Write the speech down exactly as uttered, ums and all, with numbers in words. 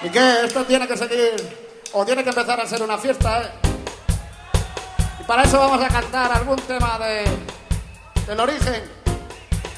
¿Y qué? Esto tiene que seguir, o tiene que empezar a ser una fiesta, ¿eh? Y para eso vamos a cantar algún tema de, del origen.